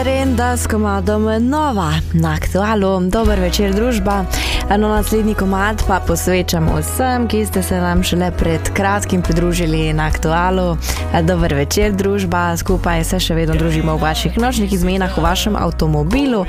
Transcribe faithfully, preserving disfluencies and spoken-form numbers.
Renda s komadom Nova na Aktualu. Dober večer, družba. No, naslednji komad pa posvečamo vsem, ki ste se nam šele pred kratkim pridružili na Aktualu. Dober večer, družba. Skupaj se še vedno družimo v vaših nočnih izmenah v vašem avtomobilu